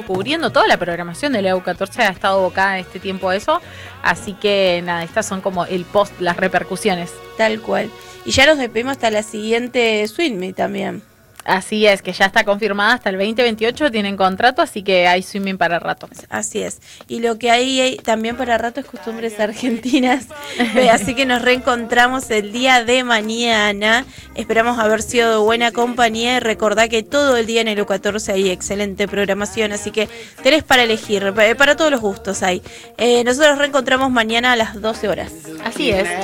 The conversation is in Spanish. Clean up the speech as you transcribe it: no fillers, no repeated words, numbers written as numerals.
cubriendo toda la programación de la U14, ha estado abocada este tiempo a eso, así que nada, estas son como el post, las repercusiones. Tal cual. Y ya nos despedimos hasta la siguiente Swim Meet también. Así es, que ya está confirmada hasta el 2028, tienen contrato, así que hay swimming para rato. Así es. Y lo que hay también para rato es costumbres argentinas. Así que nos reencontramos el día de mañana. Esperamos haber sido de buena compañía y recordá que todo el día en el U14 hay excelente programación, así que tenés para elegir, para todos los gustos hay. Nosotros reencontramos mañana a las 12 horas. Así es.